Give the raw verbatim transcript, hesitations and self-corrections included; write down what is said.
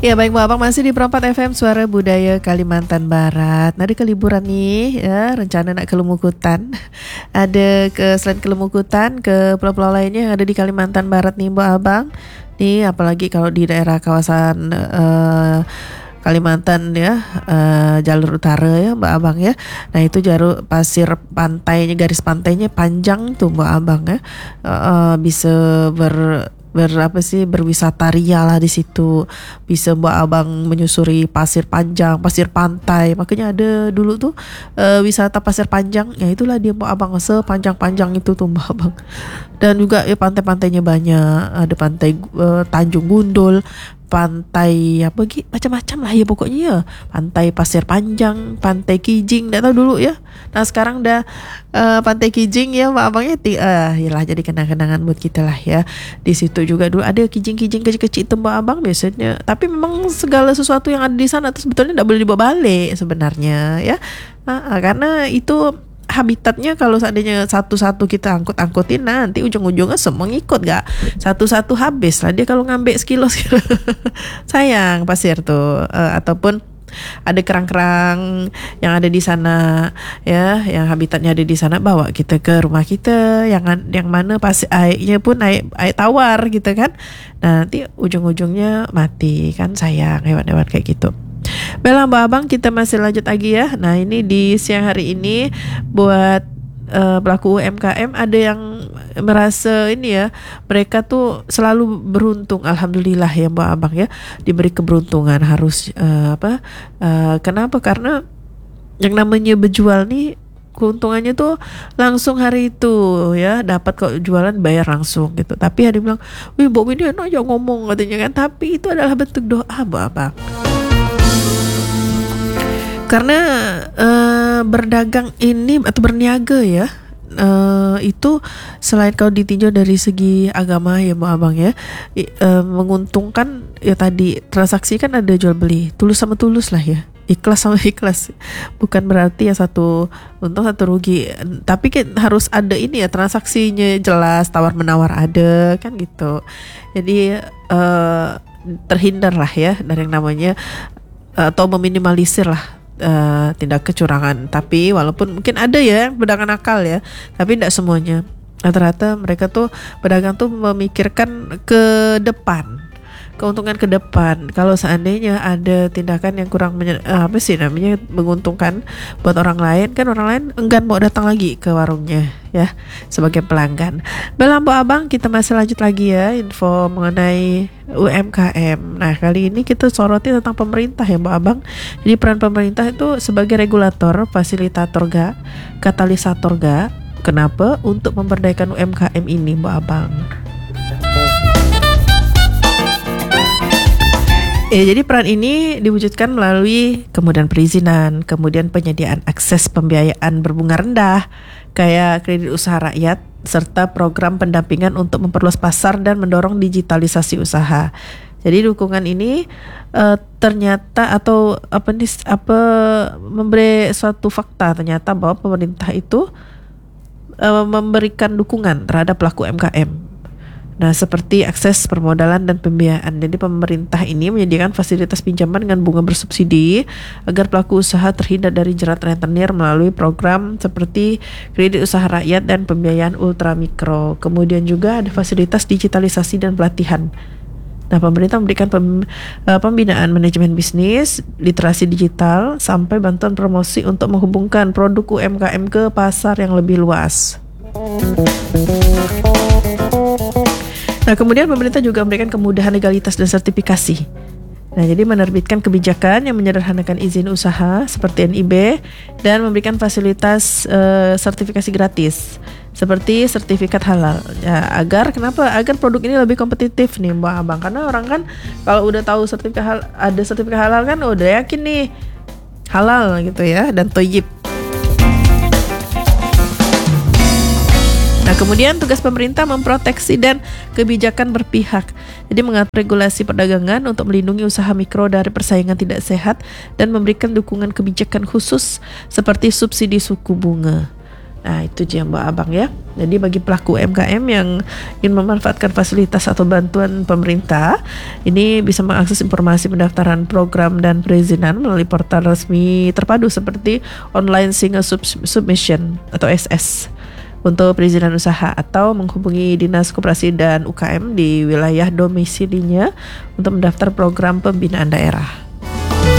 Ya baik Bu Abang, masih di Perempat F M Suara Budaya Kalimantan Barat. Nah di keliburan nih ya, rencana nak ke Lumukutan. Ada ke selain ke Lumukutan, ke pulau-pulau lainnya yang ada di Kalimantan Barat nih Bu Abang. Nih apalagi kalau di daerah kawasan uh, Kalimantan ya, uh, jalur utara ya Mbak Abang ya. Nah itu jalur pasir pantainya, garis pantainya panjang tuh Mbak Abang ya. Uh, uh, bisa ber berapa sih berwisata ria lah di situ, bisa Mbak Abang menyusuri pasir panjang, pasir pantai. Makanya ada dulu tuh uh, wisata pasir panjang, ya itulah dia Mbak Abang, sepanjang-panjang itu tuh Mbak Abang. Dan juga ya pantai-pantainya banyak, ada pantai uh, Tanjung Gundul, pantai apa gitu, macam-macam lah ya pokoknya ya. Pantai Pasir Panjang, Pantai Kijing, enggak tahu dulu ya. Nah sekarang udah uh, Pantai Kijing ya Mbak Abangnya, ti- uh, yalah jadi kenang-kenangan buat kita lah ya. Di situ juga dulu ada kijing-kijing kecil-kecil itu Mbak Abang biasanya. Tapi memang segala sesuatu yang ada di sana tuh sebetulnya enggak boleh dibawa balik sebenarnya ya. Nah, karena itu habitatnya, kalau seandainya satu-satu kita angkut-angkutin nanti ujung-ujungnya semua ngikut, gak satu-satu habis lah dia kalau ngambil sekilo-sekilo. Sayang pasir tuh, uh, ataupun ada kerang-kerang yang ada di sana ya, yang habitatnya ada di sana, bawa kita ke rumah kita yang yang mana pasir airnya pun air, air tawar gitu kan. Nah, nanti ujung-ujungnya mati kan, sayang hewan-hewan kayak gitu. Baiklah Mbak Abang, kita masih lanjut lagi ya. Nah ini di siang hari ini buat uh, pelaku U M K M ada yang merasa ini ya, mereka tuh selalu beruntung, alhamdulillah ya Mbak Abang ya, diberi keberuntungan harus uh, apa? Uh, kenapa? Karena yang namanya berjual nih keuntungannya tuh langsung hari itu ya, dapat kok jualan bayar langsung gitu. Tapi ada yang bilang, wih Mbak Winnie enak aja ngomong katanya kan, tapi itu adalah bentuk doa Mbak Abang. Karena uh, berdagang ini atau berniaga ya, uh, itu selain kalau ditinjau dari segi agama ya Mbak Abang ya, i, uh, menguntungkan ya tadi, transaksi kan ada jual beli, tulus sama tulus lah ya, ikhlas sama ikhlas. Bukan berarti ya satu untung satu rugi, tapi kan harus ada ini ya, transaksinya jelas, tawar menawar ada kan gitu. Jadi uh, terhindar lah ya dari yang namanya uh, atau meminimalisir lah Uh, tindak kecurangan. Tapi walaupun mungkin ada ya pedagang nakal ya, tapi tidak semuanya. Rata-rata mereka tuh pedagang tuh memikirkan ke depan, keuntungan ke depan. Kalau seandainya ada tindakan yang kurang menye- uh, apa sih namanya menguntungkan buat orang lain, kan orang lain enggan mau datang lagi ke warungnya ya sebagai pelanggan. Baiklah Mbak Abang, kita masih lanjut lagi ya info mengenai U M K M. Nah kali ini kita soroti tentang pemerintah ya Mbak Abang. Jadi peran pemerintah itu sebagai regulator, fasilitator ga, katalisator ga. Kenapa? Untuk memberdayakan U M K M ini Mbak Abang. Ya, jadi peran ini diwujudkan melalui kemudahan perizinan, kemudian penyediaan akses pembiayaan berbunga rendah, kayak kredit usaha rakyat, serta program pendampingan untuk memperluas pasar dan mendorong digitalisasi usaha. Jadi dukungan ini uh, ternyata atau apa nih apa memberi suatu fakta ternyata bahwa pemerintah itu uh, memberikan dukungan terhadap pelaku U M K M. Nah, seperti akses permodalan dan pembiayaan. Jadi pemerintah ini menyediakan fasilitas pinjaman dengan bunga bersubsidi agar pelaku usaha terhindar dari jerat rentenir melalui program seperti kredit usaha rakyat dan pembiayaan ultramikro. Kemudian juga ada fasilitas digitalisasi dan pelatihan. Nah, pemerintah memberikan pem, uh, pembinaan manajemen bisnis, literasi digital, sampai bantuan promosi untuk menghubungkan produk U M K M ke pasar yang lebih luas. Nah, kemudian pemerintah juga memberikan kemudahan legalitas dan sertifikasi. Nah, jadi menerbitkan kebijakan yang menyederhanakan izin usaha seperti N I B dan memberikan fasilitas uh, sertifikasi gratis seperti sertifikat halal. Ya, agar kenapa? Agar produk ini lebih kompetitif nih Mbak Abang. Karena orang kan kalau udah tahu sertifikat hal, ada sertifikat halal kan udah yakin nih halal gitu ya, dan thayyib. Nah, kemudian tugas pemerintah memproteksi dan kebijakan berpihak. Jadi mengatur regulasi perdagangan untuk melindungi usaha mikro dari persaingan tidak sehat dan memberikan dukungan kebijakan khusus seperti subsidi suku bunga. Nah, itu je Mbak Abang ya. Jadi bagi pelaku U M K M yang ingin memanfaatkan fasilitas atau bantuan pemerintah, ini bisa mengakses informasi pendaftaran program dan perizinan melalui portal resmi terpadu seperti Online Single Sub- Submission atau S S untuk perizinan usaha, atau menghubungi Dinas Koperasi dan U K M di wilayah domisilinya untuk mendaftar program pembinaan daerah.